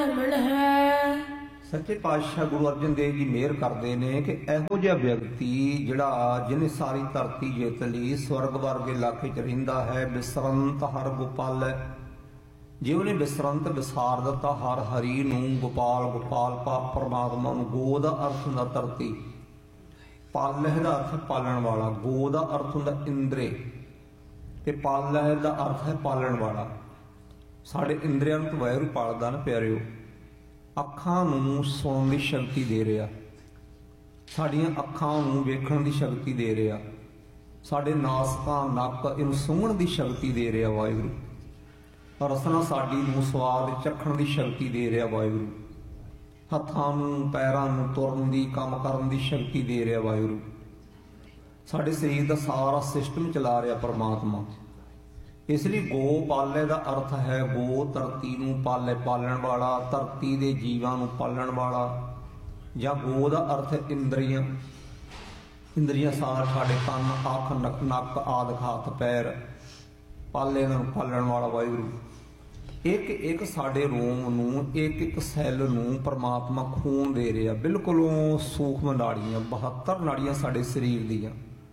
ਭਰਮਣ ਹੈ। ਸੱਚੇ ਪਾਤਸ਼ਾਹ ਗੁਰੂ ਅਰਜਨ ਦੇਵ ਜੀ ਮਿਹਰ ਕਰਦੇ ਨੇ ਕਿ ਇਹੋ ਜਿਹਾ ਵਿਅਕਤੀ ਜਿਹੜਾ ਜਿਹਨੇ ਸਾਰੀ ਧਰਤੀ ਜਿੱਤ ਲਈ, ਸਵਰਗ ਵਰਗੇ ਇਲਾਕੇ 'ਚ ਰਹਿੰਦਾ ਹੈ, ਬਿਸਰੰਤ ਹਰ ਗੋਪਾਲ ਹੈ। ਜੇ ਉਹਨੇ ਬਿਸਰੰਤ ਵਿਸਾਰ ਦਿੱਤਾ ਹਰ ਹਰੀ ਨੂੰ, ਗੋਪਾਲ ਗੋਪਾਲ ਪਰਮਾਤਮਾ ਨੂੰ। ਗੋ ਦਾ ਅਰਥ ਹੁੰਦਾ ਧਰਤੀ, ਪਾਲਹਿ ਦਾ ਅਰਥ ਹੈ ਪਾਲਣ ਵਾਲਾ, ਗੋ ਦਾ ਅਰਥ ਹੁੰਦਾ ਇੰਦਰੇ, ਤੇ ਪਾਲਹਿ ਦਾ ਅਰਥ ਹੈ ਪਾਲਣ ਵਾਲਾ। ਸਾਡੇ ਇੰਦਰੀਆਂ ਨੂੰ ਵਾਹਿਗੁਰੂ ਪਾਲਦਾ ਨਾ ਪਿਆਰਿਓ। ਅੱਖਾਂ ਨੂੰ ਸੁਣਨ ਦੀ ਸ਼ਕਤੀ ਦੇ ਰਿਹਾ, ਸਾਡੀਆਂ ਅੱਖਾਂ ਨੂੰ ਵੇਖਣ ਦੀ ਸ਼ਕਤੀ ਦੇ ਰਿਹਾ, ਸਾਡੇ ਨਾਸਕਾਂ ਨੱਕ ਇਹਨੂੰ ਸੁੰਘਣ ਦੀ ਸ਼ਕਤੀ ਦੇ ਰਿਹਾ ਵਾਹਿਗੁਰੂ। ਰਸਨਾ ਸਾਡੀ ਨੂੰ ਸਵਾਦ ਚੱਖਣ ਦੀ ਸ਼ਕਤੀ ਦੇ ਰਿਹਾ ਵਾਹਿਗੁਰੂ। ਹੱਥਾਂ ਨੂੰ ਪੈਰਾਂ ਨੂੰ ਤੁਰਨ ਦੀ ਕੰਮ ਕਰਨ ਦੀ ਸ਼ਕਤੀ ਦੇ ਰਿਹਾ ਵਾਹਿਗੁਰੂ। ਸਾਡੇ ਸਰੀਰ ਦਾ ਸਾਰਾ ਸਿਸਟਮ ਚਲਾ ਰਿਹਾ ਪਰਮਾਤਮਾ। ਇਸ ਲਈ ਗੋ ਪਾਲੇ ਦਾ ਅਰਥ ਹੈ ਗੋ ਧਰਤੀ ਨੂੰ ਪਾਲੇ, ਪਾਲਣ ਵਾਲਾ, ਧਰਤੀ ਦੇ ਜੀਵਾਂ ਨੂੰ ਪਾਲਣ ਵਾਲਾ। ਜਾਂ ਗੋ ਦਾ ਅਰਥ ਹੈ ਇੰਦਰੀਆਂ, ਇੰਦਰੀਆਂ ਸਾਡੇ ਕੰਨ, ਅੱਖ, ਨੱਕ ਆਦਿ, ਹੱਥ ਪੈਰ, ਪਾਲੇ ਨੂੰ ਪਾਲਣ ਵਾਲਾ ਵਾਹਿਗੁਰੂ। ਇੱਕ ਇੱਕ ਸਾਡੇ ਰੋਮ ਨੂੰ, ਇੱਕ ਇੱਕ ਸੈੱਲ ਨੂੰ ਪਰਮਾਤਮਾ ਖੂਨ ਦੇ ਰਿਹਾ, ਬਿਲਕੁਲੋਂ ਸੂਖਮ ਨਾੜੀਆਂ, 72 ਨਾੜੀਆਂ ਸਾਡੇ ਸਰੀਰ ਦੀਆਂ।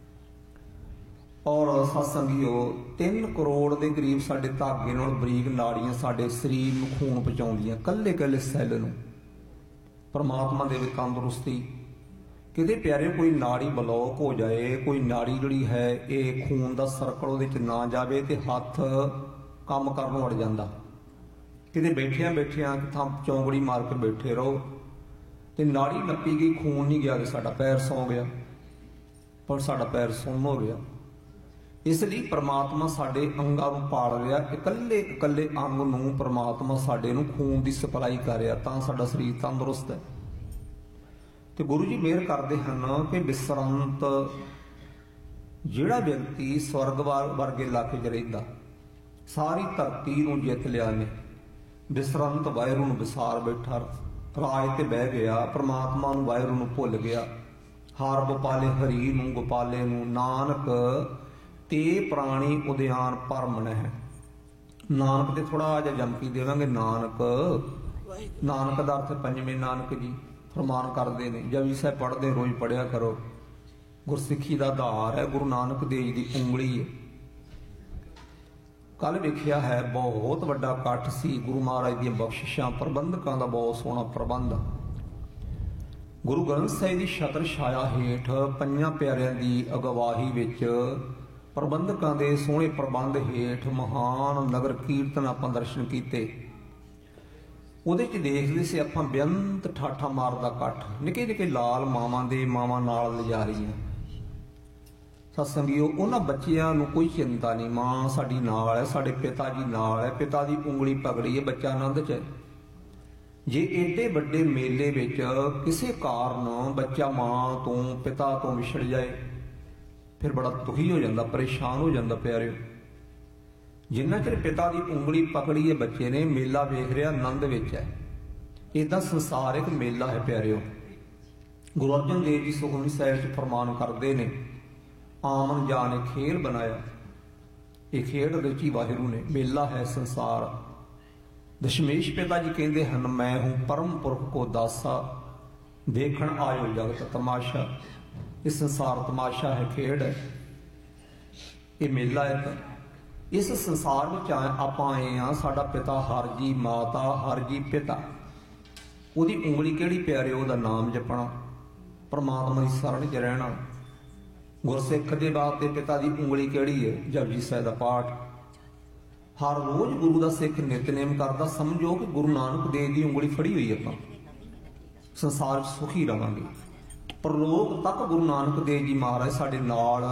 ਔਰ ਸਤਸੰਗੀਓ 3 ਕਰੋੜ ਦੇ ਕਰੀਬ ਸਾਡੇ ਧਾਗੇ ਨਾਲ ਬਰੀਕ ਨਾੜੀਆਂ ਸਾਡੇ ਸਰੀਰ ਨੂੰ ਖੂਨ ਪਹੁੰਚਾਉਂਦੀਆਂ, ਕੱਲੇ ਕੱਲੇ ਸੈੱਲ ਨੂੰ। ਪਰਮਾਤਮਾ ਦੇ ਵਿੱਚ ਤੰਦਰੁਸਤੀ। ਕਿਤੇ ਪਿਆਰੇ ਕੋਈ ਨਾੜੀ ਬਲੌਕ ਹੋ ਜਾਏ, ਕੋਈ ਨਾੜੀ ਜਿਹੜੀ ਹੈ ਇਹ ਖੂਨ ਦਾ ਸਰਕਲ ਉਹਦੇ 'ਚ ਨਾ ਜਾਵੇ ਤੇ ਹੱਥ ਕੰਮ ਕਰਨ ਵੜ ਜਾਂਦਾ। ਕਿਤੇ ਬੈਠਿਆਂ ਬੈਠਿਆਂ ਕਿਥਾਂ ਚੌਂਕੜੀ ਮਾਰ ਕੇ ਬੈਠੇ ਰਹੋ ਤੇ ਨਾੜੀ ਨੱਪੀ ਗਈ, ਖੂਨ ਨਹੀਂ ਗਿਆ ਤੇ ਸਾਡਾ ਪੈਰ ਸੌਂ ਗਿਆ, ਪਰ ਸਾਡਾ ਪੈਰ ਸੁੰਨ ਹੋ ਗਿਆ। ਇਸ ਲਈ ਪਰਮਾਤਮਾ ਸਾਡੇ ਅੰਗਾਂ ਨੂੰ ਪਾਲ ਰਿਹਾ, ਇਕੱਲੇ ਇਕੱਲੇ ਅੰਗ ਨੂੰ ਪਰਮਾਤਮਾ ਸਾਡੇ ਨੂੰ ਖੂਨ ਦੀ ਸਪਲਾਈ ਕਰ ਰਿਹਾ, ਤਾਂ ਸਾਡਾ ਸਰੀਰ ਤੰਦਰੁਸਤ ਹੈ। ਤੇ ਗੁਰੂ ਜੀ ਮਿਹਰ ਕਰਦੇ ਹਨ ਕਿ ਬਿਸਰੰਤ ਜਿਹੜਾ ਵਿਅਕਤੀ ਸਵਰਗ ਵਰਗੇ ਇਲਾਕੇ 'ਚ ਰਹਿੰਦਾ, ਸਾਰੀ ਧਰਤੀ ਨੂੰ ਜਿੱਤ ਲਿਆ ਨੇ, ਬਿਸਰੰਤ ਵਾਹਿਗੁਰੂ ਨੂੰ ਵਿਸਾਰ ਬੈਠਾ, ਰਾਜ ਤੇ ਬਹਿ ਗਿਆ, ਪਰਮਾਤਮਾ ਨੂੰ ਵਾਹਿਗੁਰੂ ਨੂੰ ਭੁੱਲ ਗਿਆ। ਹਰ ਗੋਪਾਲੇ ਹਰੀ ਨੂੰ, ਗੋਪਾਲੇ ਨੂੰ, ਨਾਨਕ ਤੇ ਪ੍ਰਾਣੀ ਉਦਿਆਨ ਭਰਮਣ ਹੈ। ਨਾਨਕ ਤੇ ਥੋੜਾ ਜਿਹਾ ਜੰਪੀ ਦੇਵਾਂਗੇ। ਨਾਨਕ, ਨਾਨਕ ਦਾ ਅਰਥ ਪੰਜਵੇਂ ਨਾਨਕ ਜੀ ਫਰਮਾਨ ਕਰਦੇ ਨੇ, ਜਪਜੀ ਸਾਹਿਬ ਪੜ੍ਹਦੇ ਰੋਜ਼ ਪੜ੍ਹਿਆ ਕਰੋ। ਗੁਰਸਿੱਖੀ ਦਾ ਆਧਾਰ ਹੈ, ਗੁਰੂ ਨਾਨਕ ਦੇਵ ਦੀ ਉਂਗਲੀ ਹੈ। ਕੱਲ ਵੇਖਿਆ ਹੈ ਬਹੁਤ ਵੱਡਾ ਇਕੱਠ ਸੀ, ਗੁਰੂ ਮਹਾਰਾਜ ਦੀਆਂ ਬਖਸ਼ਿਸ਼ਾਂ, ਪ੍ਰਬੰਧਕਾਂ ਦਾ ਬਹੁਤ ਸੋਹਣਾ ਪ੍ਰਬੰਧ। ਗੁਰੂ ਗ੍ਰੰਥ ਸਾਹਿਬ ਦੀ ਛਤਰ ਛਾਇਆ ਹੇਠ ਪੰਜਾਂ ਪਿਆਰਿਆਂ ਦੀ ਅਗਵਾਈ ਵਿੱਚ, ਪ੍ਰਬੰਧਕਾਂ ਦੇ ਸੋਹਣੇ ਪ੍ਰਬੰਧ ਹੇਠ ਮਹਾਨ ਨਗਰ ਕੀਰਤਨ ਆਪਾਂ ਦਰਸ਼ਨ ਕੀਤੇ। ਉਹਦੇ 'ਚ ਦੇਖਦੇ ਸੀ ਆਪਾਂ ਬੇਅੰਤ ਠਾਠਾ ਮਾਰਦਾ ਇਕੱਠ, ਨਿੱਕੇ ਨਿੱਕੇ ਲਾਲ ਮਾਵਾਂ ਦੇ, ਮਾਵਾਂ ਨਾਲ ਲਿਜਾ ਰਹੀਆਂ। ਸਤਸੰਗੀਓ ਉਹਨਾਂ ਬੱਚਿਆਂ ਨੂੰ ਕੋਈ ਚਿੰਤਾ ਨਹੀਂ, ਮਾਂ ਸਾਡੀ ਨਾਲ ਹੈ, ਸਾਡੇ ਪਿਤਾ ਜੀ ਨਾਲ ਹੈ, ਪਿਤਾ ਦੀ ਉਂਗਲੀ ਪਕੜੀ ਹੈ, ਬੱਚਾ ਆਨੰਦ 'ਚ ਹੈ। ਜੇ ਏਡੇ ਵੱਡੇ ਮੇਲੇ ਵਿੱਚ ਕਿਸੇ ਕਾਰਨ ਬੱਚਾ ਮਾਂ ਤੋਂ, ਪਿਤਾ ਤੋਂ ਵਿਛੜ ਜਾਏ, ਫਿਰ ਬੜਾ ਦੁਖੀ ਹੋ ਜਾਂਦਾ, ਪਰੇਸ਼ਾਨ ਹੋ ਜਾਂਦਾ ਪਿਆਰਿਓ। ਜਿੰਨਾ ਚਿਰ ਪਿਤਾ ਦੀ ਉਂਗਲੀ ਪਕੜੀ ਹੈ ਬੱਚੇ ਨੇ, ਮੇਲਾ ਵੇਖ ਰਿਹਾ, ਆਨੰਦ ਵਿੱਚ ਹੈ। ਏਦਾਂ ਸੰਸਾਰ ਇੱਕ ਮੇਲਾ ਹੈ ਪਿਆਰਿਓ। ਗੁਰੂ ਅਰਜਨ ਦੇਵ ਜੀ ਸੁਖਮਨੀ ਸਾਹਿਬ 'ਚ ਫਰਮਾਨ ਕਰਦੇ ਨੇ, ਆਮਨ ਜਾਨ ਨੇ ਖੇਲ ਬਣਾਇਆ। ਇਹ ਖੇਡ ਰਚੀ ਵਾਹਿਗੁਰੂ ਨੇ, ਮੇਲਾ ਹੈ ਸੰਸਾਰ। ਦਸ਼ਮੇਸ਼ ਪਿਤਾ ਜੀ ਕਹਿੰਦੇ ਹਨ, ਮੈਂ ਹੂੰ ਪਰਮ ਪੁਰਖ ਕੋ ਦਾਸਾ, ਦੇਖਣ ਆਇਓ ਜਗਤ ਤਮਾਸ਼ਾ। ਇਹ ਸੰਸਾਰ ਤਮਾਸ਼ਾ ਹੈ, ਖੇਡ ਹੈ, ਇਹ ਮੇਲਾ ਹੈ। ਇਸ ਸੰਸਾਰ ਵਿੱਚ ਆਪਾਂ ਆਏ ਹਾਂ, ਸਾਡਾ ਪਿਤਾ ਹਰ ਜੀ, ਮਾਤਾ ਹਰ ਜੀ ਪਿਤਾ। ਉਹਦੀ ਉਂਗਲੀ ਕਿਹੜੀ ਪਿਆਰੇ, ਉਹਦਾ ਨਾਮ ਜਪਣਾ, ਪਰਮਾਤਮਾ ਦੀ ਸ਼ਰਨ 'ਚ ਰਹਿਣਾ। ਗੁਰਸਿੱਖ ਦੇ ਬਾਪ ਦੇ ਪਿਤਾ ਦੀ ਉਂਗਲੀ ਕਿਹੜੀ ਹੈ? ਜਪਜੀ ਸਾਹਿਬ ਦਾ ਪਾਠ। ਹਰ ਰੋਜ਼ ਗੁਰੂ ਦਾ ਸਿੱਖ ਨਿਤਨੇਮ ਕਰਦਾ, ਸਮਝੋ ਕਿ ਗੁਰੂ ਨਾਨਕ ਦੇਵ ਦੀ ਉਂਗਲੀ ਫੜੀ ਹੋਈ ਆਪਾਂ ਸੰਸਾਰ 'ਚ ਸੁਖੀ ਰਵਾਂਗੇ। ਪਰਲੋਕ ਤੱਕ ਗੁਰੂ ਨਾਨਕ ਦੇਵ ਜੀ ਮਹਾਰਾਜ ਸਾਡੇ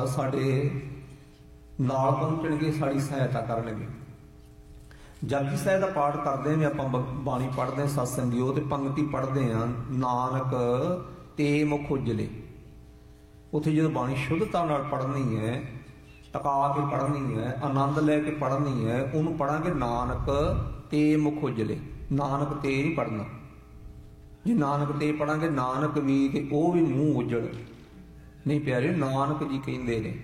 ਨਾਲ ਪਹੁੰਚਣਗੇ, ਸਾਡੀ ਸਹਾਇਤਾ ਕਰਨਗੇ। ਜਪਜੀ ਸਾਹਿਬ ਦਾ ਪਾਠ ਕਰਦੇ ਨੇ ਆਪਾਂ, ਬਾਣੀ ਪੜ੍ਹਦੇ ਹਾਂ ਸਤਸੰਗੀਓ, ਤੇ ਪੰਕਤੀ ਪੜ੍ਹਦੇ ਹਾਂ, ਨਾਨਕ ਤੇ ਮੁਖ ਉਜਲੇ। ਉੱਥੇ ਜਦੋਂ ਬਾਣੀ ਸ਼ੁੱਧਤਾ ਨਾਲ ਪੜ੍ਹਨੀ ਹੈ, ਟਕਾ ਕੇ ਪੜ੍ਹਨੀ ਹੈ, ਆਨੰਦ ਲੈ ਕੇ ਪੜ੍ਹਨੀ ਹੈ, ਉਹਨੂੰ ਪੜਾਂਗੇ ਨਾਨਕ ਤੇ ਮੁਖ ਉਜਲੇ। ਨਾਨਕ ਤੇ ਨਹੀਂ ਪੜ੍ਹਨਾ, ਜੇ ਨਾਨਕ ਤੇ ਪੜਾਂਗੇ ਨਾਨਕ ਵੀ ਤੇ ਉਹ ਵੀ ਮੂੰਹ ਉਜੜ ਨਹੀਂ ਪਿਆਰੇ। ਨਾਨਕ ਜੀ ਕਹਿੰਦੇ ਨੇ,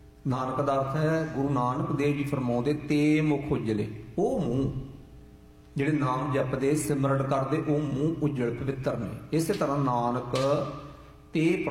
ਨਾਨਕ ਦਾ ਅਰਥ ਹੈ ਗੁਰੂ ਨਾਨਕ ਦੇਵ ਜੀ ਫਰਮਾਉਂਦੇ ਤੇ ਮੁਖ ਉਜਲੇ, ਉਹ ਮੂੰਹ ਜਿਹੜੇ ਨਾਮ ਜਪਦੇ ਸਿਮਰਨ ਕਰਦੇ ਉਹ ਮੂੰਹ ਉਜਲ ਪਵਿੱਤਰ ਨੇ। ਇਸੇ ਤਰ੍ਹਾਂ ਨਾਨਕ ਤੇ